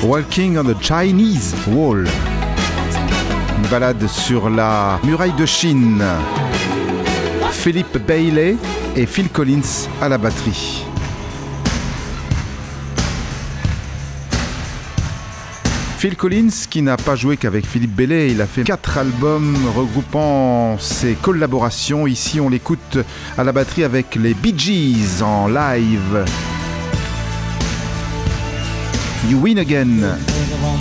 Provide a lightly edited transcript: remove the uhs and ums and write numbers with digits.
Walking on the Chinese Wall. Une balade sur la muraille de Chine. Philip Bailey et Phil Collins à la batterie. Phil Collins, qui n'a pas joué qu'avec Philippe Bailey, il a fait 4 albums regroupant ses collaborations. Ici, on l'écoute à la batterie avec les Bee Gees en live. You Win Again.